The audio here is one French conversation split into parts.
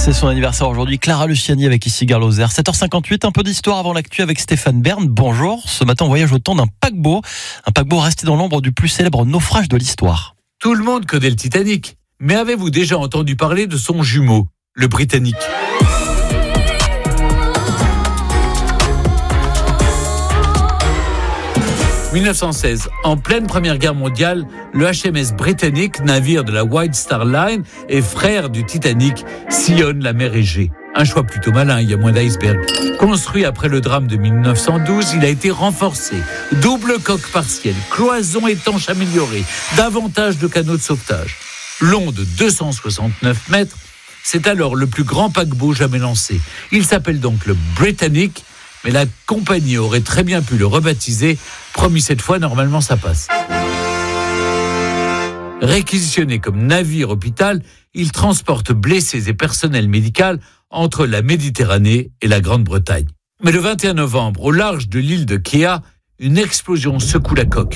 C'est son anniversaire aujourd'hui. Clara Luciani avec ici Gare Lozère. 7h58, un peu d'histoire avant l'actu avec Stéphane Bern. Bonjour. Ce matin, on voyage au temps d'un paquebot. Un paquebot resté dans l'ombre du plus célèbre naufrage de l'histoire. Tout le monde connaît le Titanic. Mais avez-vous déjà entendu parler de son jumeau, le Britannic ? « 1916, en pleine Première Guerre mondiale, le HMS Britannic, navire de la White Star Line et frère du Titanic, sillonne la mer Égée. Un choix plutôt malin, il y a moins d'icebergs. Construit après le drame de 1912, il a été renforcé. Double coque partielle, cloison étanche améliorée, davantage de canaux de sauvetage. Long de 269 mètres, c'est alors le plus grand paquebot jamais lancé. Il s'appelle donc le Britannic, mais la compagnie aurait très bien pu le rebaptiser. Promis cette fois, normalement ça passe. Réquisitionné comme navire hôpital, il transporte blessés et personnel médical entre la Méditerranée et la Grande-Bretagne. Mais le 21 novembre, au large de l'île de Kea, une explosion secoue la coque.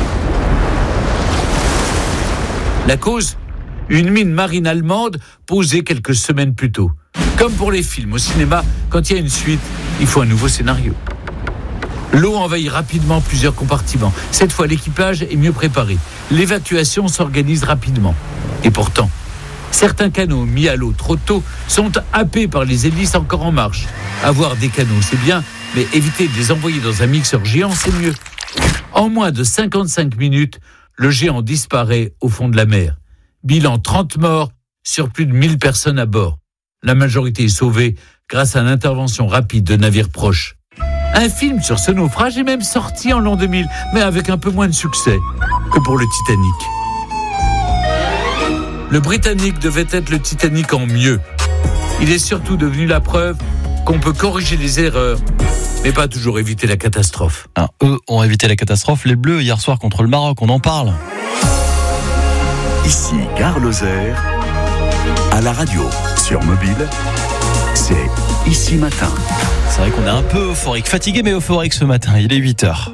La cause ? Une mine marine allemande posée quelques semaines plus tôt. Comme pour les films au cinéma, quand il y a une suite, il faut un nouveau scénario. L'eau envahit rapidement plusieurs compartiments. Cette fois, l'équipage est mieux préparé. L'évacuation s'organise rapidement. Et pourtant, certains canaux mis à l'eau trop tôt sont happés par les hélices encore en marche. Avoir des canaux, c'est bien, mais éviter de les envoyer dans un mixeur géant, c'est mieux. En moins de 55 minutes, le géant disparaît au fond de la mer. Bilan 30 morts sur plus de 1000 personnes à bord. La majorité est sauvée grâce à l'intervention rapide de navires proches. Un film sur ce naufrage est même sorti en l'an 2000, mais avec un peu moins de succès que pour le Titanic. Le Britannic devait être le Titanic en mieux. Il est surtout devenu la preuve qu'on peut corriger les erreurs, mais pas toujours éviter la catastrophe. Eux ont évité la catastrophe. Les Bleus, hier soir contre le Maroc, on en parle. Ici Gare Lozère, à la radio, sur mobile, c'est Ici Matin. C'est vrai qu'on est un peu euphorique, fatigué mais euphorique ce matin, il est 8h.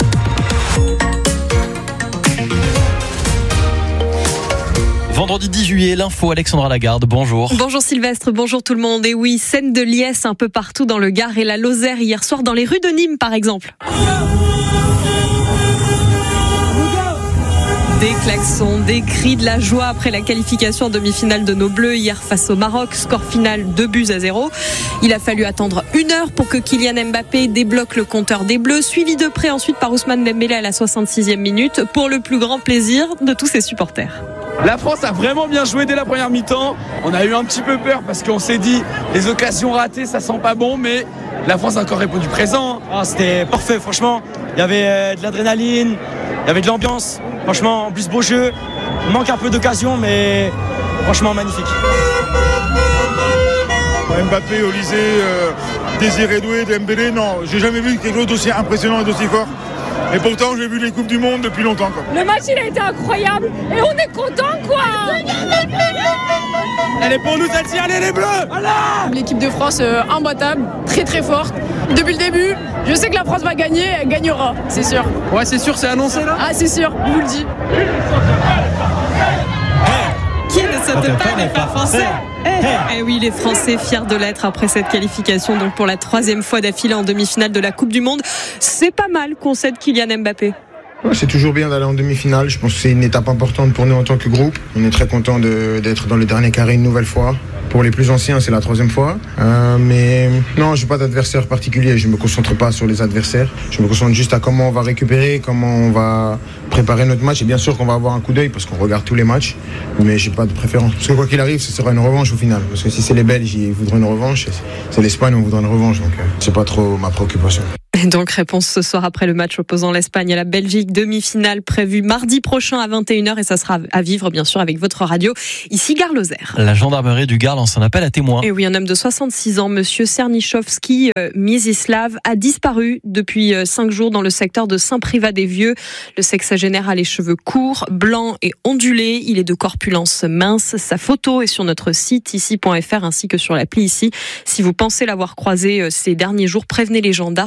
Vendredi 10 juillet, l'info, Alexandra Lagarde, bonjour. Bonjour Sylvestre, bonjour tout le monde. Et oui, scène de liesse un peu partout dans le Gard et la Lozère hier soir, dans les rues de Nîmes par exemple. Des klaxons, des cris de la joie après la qualification en demi-finale de nos Bleus hier face au Maroc. Score final 2-0. Il a fallu attendre 1 heure pour que Kylian Mbappé débloque le compteur des Bleus, suivi de près ensuite par Ousmane Dembélé à la 66e minute, pour le plus grand plaisir de tous ses supporters. La France a vraiment bien joué dès la première mi-temps. On a eu un petit peu peur parce qu'on s'est dit les occasions ratées, ça sent pas bon, mais la France a encore répondu présent. C'était parfait, franchement. Il y avait de l'adrénaline, il y avait de l'ambiance. Franchement, en plus beau jeu. Il manque un peu d'occasion, mais franchement magnifique. Mbappé, Olysée, Désiré Doué, Dembélé, non, j'ai jamais vu quelque chose d'aussi impressionnant et d'aussi fort. Et pourtant, j'ai vu les Coupes du Monde depuis longtemps. Le match, il a été incroyable et on est content, quoi. Elle est pour nous, celle-ci, allez les Bleus. Voilà. L'équipe de France, imbattable, très très forte. Depuis le début, je sais que la France va gagner, elle gagnera, c'est sûr. Ouais, c'est sûr, c'est annoncé là. Ah, c'est sûr, je vous le dis. Qui ne saute pas n'est pas français. Eh oui, les Français fiers de l'être après cette qualification, donc pour la 3e fois d'affilée en demi-finale de la Coupe du Monde. C'est pas mal qu'on cède Kylian Mbappé. Ouais, c'est toujours bien d'aller en demi-finale. Je pense que c'est une étape importante pour nous en tant que groupe. On est très content d'être dans le dernier carré une nouvelle fois. Pour les plus anciens, c'est la 3e fois. Mais non, je n'ai pas d'adversaire particulier. Je ne me concentre pas sur les adversaires. Je me concentre juste à comment on va récupérer, comment on va préparer notre match. Et bien sûr qu'on va avoir un coup d'œil parce qu'on regarde tous les matchs. Mais je n'ai pas de préférence. Parce que quoi qu'il arrive, ce sera une revanche au final. Parce que si c'est les Belges, ils voudraient une revanche. C'est l'Espagne, on voudra une revanche. Donc c'est pas trop ma préoccupation. Donc réponse ce soir après le match opposant l'Espagne et la Belgique, demi-finale prévue mardi prochain à 21h et ça sera à vivre bien sûr avec votre radio, ici Gare Lozère. La gendarmerie du Gard lance un appel à témoins. Et oui, un homme de 66 ans, monsieur Cernichovski Miesislav, a disparu depuis 5 jours dans le secteur de Saint-Privat-des-Vieux. Le sexagénaire a les cheveux courts, blancs et ondulés, il est de corpulence mince. Sa photo est sur notre site ici.fr ainsi que sur l'appli ici. Si vous pensez l'avoir croisé ces derniers jours, prévenez les gendarmes avec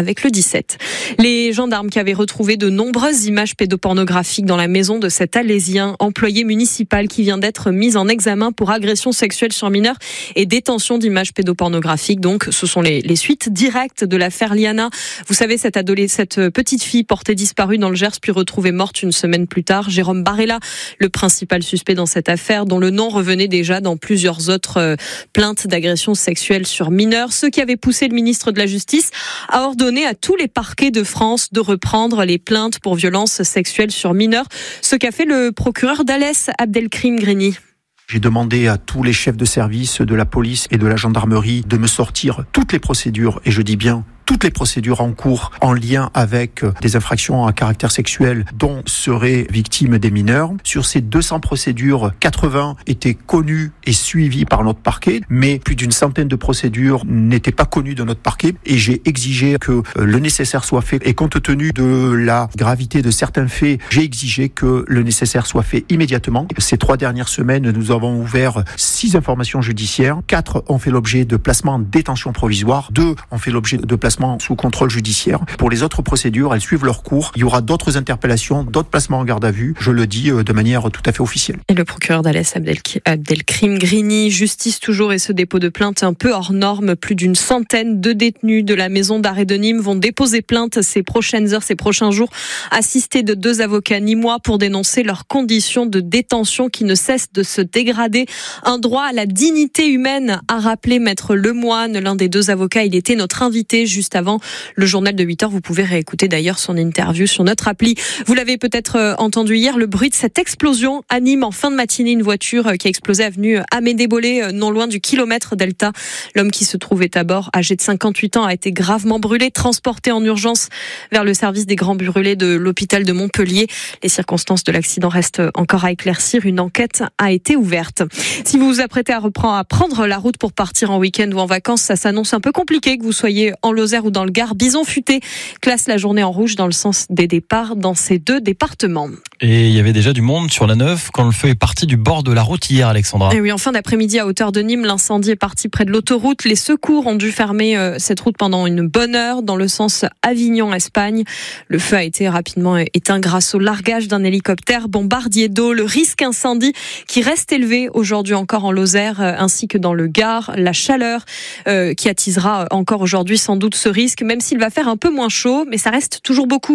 avec le 17. Les gendarmes qui avaient retrouvé de nombreuses images pédopornographiques dans la maison de cet Alésien employé municipal qui vient d'être mis en examen pour agression sexuelle sur mineurs et détention d'images pédopornographiques. Donc, ce sont les suites directes de l'affaire Liana. Vous savez, cette petite fille portée disparue dans le Gers puis retrouvée morte une semaine plus tard. Jérôme Barella, le principal suspect dans cette affaire, dont le nom revenait déjà dans plusieurs autres plaintes d'agression sexuelle sur mineurs. Ce qui avait poussé le ministre de la Justice à ordonner à tous les parquets de France de reprendre les plaintes pour violences sexuelles sur mineurs. Ce qu'a fait le procureur d'Alès, Abdelkrim Grini. J'ai demandé à tous les chefs de service de la police et de la gendarmerie de me sortir toutes les procédures, et je dis bien toutes les procédures en cours en lien avec des infractions à caractère sexuel dont seraient victimes des mineurs. Sur ces 200 procédures, 80 étaient connues et suivies par notre parquet, mais plus d'une centaine de procédures n'étaient pas connues de notre parquet, et j'ai exigé que le nécessaire soit fait. Et compte tenu de la gravité de certains faits, j'ai exigé que le nécessaire soit fait immédiatement. Ces 3 dernières semaines, nous avons ouvert 6 informations judiciaires. 4 ont fait l'objet de placements en détention provisoire. 2 ont fait l'objet de placements sous contrôle judiciaire. Pour les autres procédures, elles suivent leur cours. Il y aura d'autres interpellations, d'autres placements en garde à vue. Je le dis de manière tout à fait officielle. Et le procureur d'Alès, Abdelkrim Grini, justice toujours, et ce dépôt de plainte un peu hors norme. Plus d'une centaine de détenus de la maison d'arrêt de Nîmes vont déposer plainte ces prochaines heures, ces prochains jours, assistés de 2 avocats nîmois pour dénoncer leurs conditions de détention qui ne cessent de se dégrader. Un droit à la dignité humaine, a rappelé Maître Lemoine, l'un des 2 avocats. Il était notre invité juste avant le journal de 8h. Vous pouvez réécouter d'ailleurs son interview sur notre appli. Vous l'avez peut-être entendu hier, le bruit de cette explosion à Nîmes en fin de matinée. Une voiture qui a explosé avenue Amédée Bollé, non loin du kilomètre Delta. L'homme qui se trouvait à bord, âgé de 58 ans, a été gravement brûlé, transporté en urgence vers le service des grands brûlés de l'hôpital de Montpellier. Les circonstances de l'accident restent encore à éclaircir. Une enquête a été ouverte. Si vous vous apprêtez à prendre la route pour partir en week-end ou en vacances, ça s'annonce un peu compliqué, que vous soyez en Lozère ou dans le Gard. Bison Futé classe la journée en rouge dans le sens des départs dans ces 2 départements. Et il y avait déjà du monde sur la 9 quand le feu est parti du bord de la route hier, Alexandra. Et oui, en fin d'après-midi à hauteur de Nîmes, l'incendie est parti près de l'autoroute. Les secours ont dû fermer cette route pendant une bonne heure dans le sens Avignon-Espagne. Le feu a été rapidement éteint grâce au largage d'un hélicoptère bombardier d'eau. Le risque incendie qui reste élevé aujourd'hui encore en Lozère ainsi que dans le Gard. La chaleur qui attisera encore aujourd'hui sans doute ce risque, même s'il va faire un peu moins chaud, mais ça reste toujours beaucoup.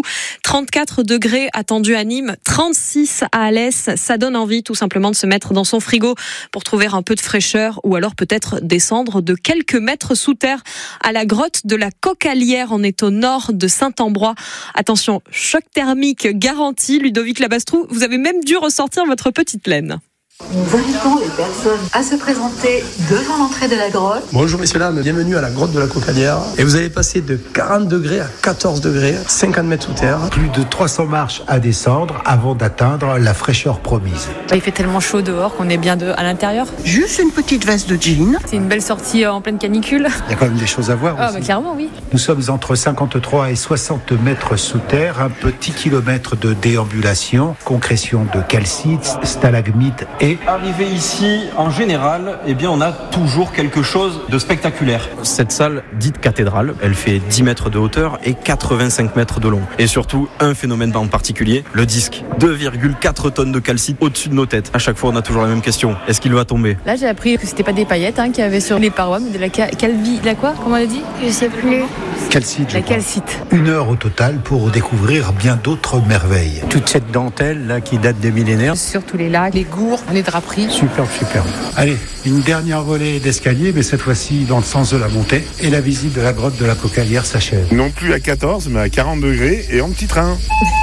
34 degrés attendus à Nîmes, 36 à Alès. Ça donne envie tout simplement de se mettre dans son frigo pour trouver un peu de fraîcheur, ou alors peut-être descendre de quelques mètres sous terre à la grotte de la Cocalière. On est au nord de Saint-Ambrois. Attention, choc thermique garanti. Ludovic Labastrou, vous avez même dû ressortir votre petite laine. Nous invitons les personnes à se présenter devant l'entrée de la grotte. Bonjour messieurs, dames, bienvenue à la grotte de la Cocalière. Et vous allez passer de 40 degrés à 14 degrés, 50 mètres sous terre. Plus de 300 marches à descendre avant d'atteindre la fraîcheur promise. Il fait tellement chaud dehors qu'on est bien à l'intérieur. Juste une petite veste de jean. C'est une belle sortie en pleine canicule. Il y a quand même des choses à voir aussi. Clairement, oui. Nous sommes entre 53 et 60 mètres sous terre, un petit kilomètre de déambulation, concrétion de calcite, stalagmites et... Arrivé ici, en général, on a toujours quelque chose de spectaculaire. Cette salle, dite cathédrale, elle fait 10 mètres de hauteur et 85 mètres de long. Et surtout, un phénomène en particulier, le disque. 2,4 tonnes de calcite au-dessus de nos têtes. À chaque fois, on a toujours la même question. Est-ce qu'il va tomber ? Là, j'ai appris que c'était pas des paillettes qu'il y avait sur les parois, mais de la comment on a dit ? Je sais plus. Calcite, la calcite. 1 heure au total pour découvrir bien d'autres merveilles. Toute cette dentelle là qui date des millénaires. Surtout les lacs, les gourds, les draperies. Superbe. Allez, une dernière volée d'escalier, mais cette fois-ci dans le sens de la montée. Et la visite de la grotte de la Cocalière s'achève. Non plus à 14, mais à 40 degrés et en petit train.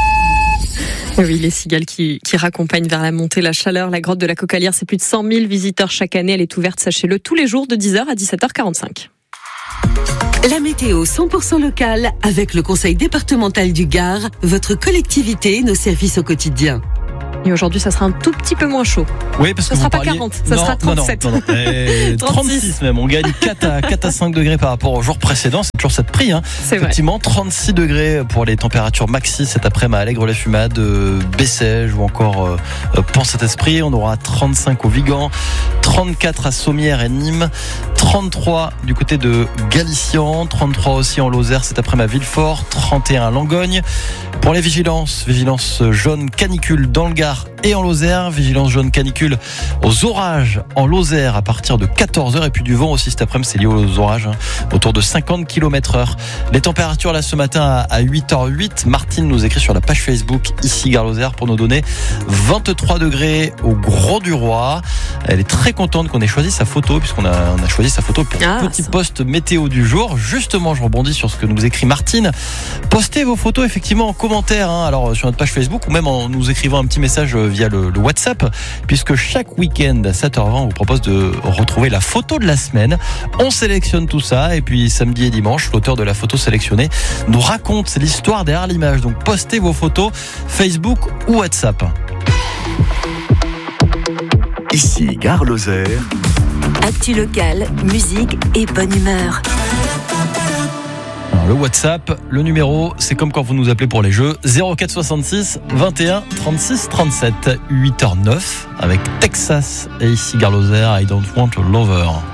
Oui, les cigales qui raccompagnent vers la montée, la chaleur. La grotte de la Cocalière, c'est plus de 100 000 visiteurs chaque année. Elle est ouverte, sachez-le, tous les jours de 10h à 17h45. La météo 100% locale avec le conseil départemental du Gard, votre collectivité, nos services au quotidien. Et aujourd'hui, ça sera un tout petit peu moins chaud. Oui, parce ça que sera vous pas parliez... 40, ça sera 37. Non. 36 même. On gagne 4 à 5 degrés par rapport au jour précédent. C'est toujours cette prix. C'est effectivement, vrai. 36 degrés pour les températures maxi cet après-midi à Allègre-les-Fumades, Bessèges ou encore Pont-Saint-Esprit. On aura 35 au Vigan, 34 à Sommières et Nîmes, 33 du côté de Galician, 33 aussi en Lozère cet après-midi à Villefort, 31 à Langogne. Pour les vigilance jaune canicule dans le Gard et en Lozère, vigilance jaune canicule aux orages en Lozère à partir de 14h et puis du vent aussi cet après-midi, c'est lié aux orages, autour de 50 km/h. Les températures là ce matin à 8h08, Martine nous écrit sur la page Facebook ici Gare Lozère pour nous donner 23 degrés au Gros du Roi. Elle est très contente qu'on ait choisi sa photo puisqu'on a choisi sa photo pour le petit post météo du jour. Justement, je rebondis sur ce que nous écrit Martine. Postez vos photos effectivement en commentaire, alors sur notre page Facebook ou même en nous écrivant un petit message via le WhatsApp, puisque chaque week-end à 7h20 on vous propose de retrouver la photo de la semaine. On sélectionne tout ça et puis samedi et dimanche l'auteur de la photo sélectionnée nous raconte l'histoire derrière l'image. Donc postez vos photos Facebook ou WhatsApp. Ici Gare Lozère. Actu locale, musique et bonne humeur. Alors, le WhatsApp, le numéro, c'est comme quand vous nous appelez pour les jeux, 0466 21 36 37 8h09 avec Texas et ici Gare Lozère, I Don't Want a Lover.